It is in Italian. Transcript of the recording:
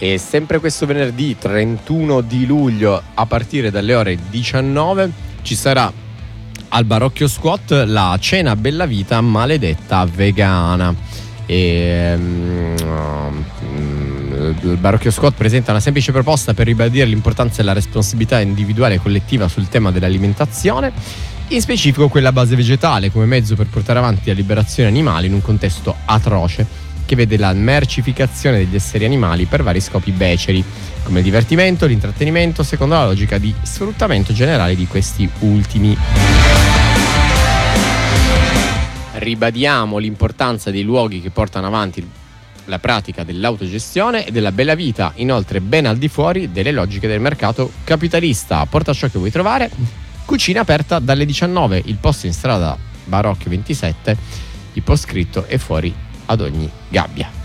E sempre questo venerdì 31 di luglio a partire dalle ore 19 ci sarà al Barocchio Squat la cena Bellavita maledetta vegana. Il Barocchio Squat presenta una semplice proposta per ribadire l'importanza della responsabilità individuale e collettiva sul tema dell'alimentazione, in specifico quella a base vegetale, come mezzo per portare avanti la liberazione animale in un contesto atroce che vede la mercificazione degli esseri animali per vari scopi beceri, come il divertimento, l'intrattenimento, secondo la logica di sfruttamento generale di questi ultimi. Ribadiamo l'importanza dei luoghi che portano avanti la pratica dell'autogestione e della bella vita, inoltre ben al di fuori delle logiche del mercato capitalista. Porta ciò che vuoi trovare. Cucina aperta dalle 19, il posto in strada Barocchio 27, il post scritto è fuori ad ogni gabbia.